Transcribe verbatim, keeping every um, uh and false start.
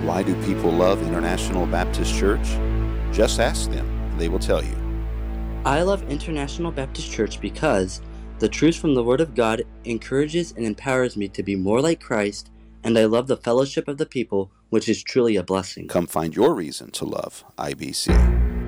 Why do people love International Baptist Church? Just ask them, and they will tell you. I love International Baptist Church because the truth from the Word of God encourages and empowers me to be more like Christ, and I love the fellowship of the people, which is truly a blessing. Come find your reason to love I B C.